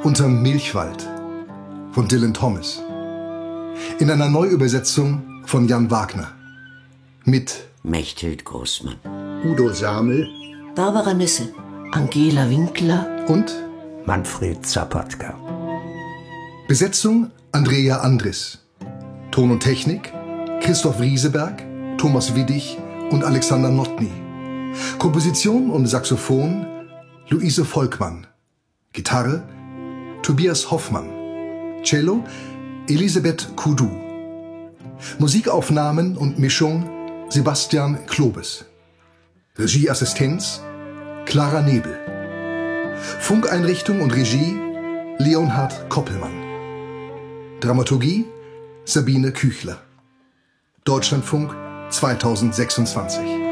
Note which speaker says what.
Speaker 1: Unterm Milchwald von Dylan Thomas. In einer Neuübersetzung von Jan Wagner. Mit
Speaker 2: Mechthild Großmann,
Speaker 3: Udo Samel,
Speaker 4: Barbara Nisse, Angela Winkler
Speaker 1: und
Speaker 3: Manfred Zapatka.
Speaker 1: Besetzung Andrea Andris. Ton und Technik Christoph Rieseberg, Thomas Widdig und Alexander Notny. Komposition und Saxophon Luise Volkmann. Gitarre Tobias Hoffmann. Cello Elisabeth Kudu. Musikaufnahmen und Mischung Sebastian Klobes. Regieassistenz Clara Nebel. Funkeinrichtung und Regie Leonhard Koppelmann. Dramaturgie Sabine Küchler. Deutschlandfunk 2026.